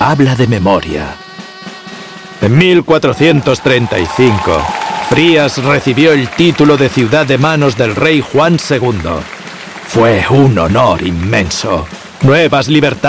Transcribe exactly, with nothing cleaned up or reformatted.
habla de memoria. En mil cuatrocientos treinta y cinco, Frías recibió el título de ciudad de manos del rey Juan segundo. Fue un honor inmenso. Nuevas libertades.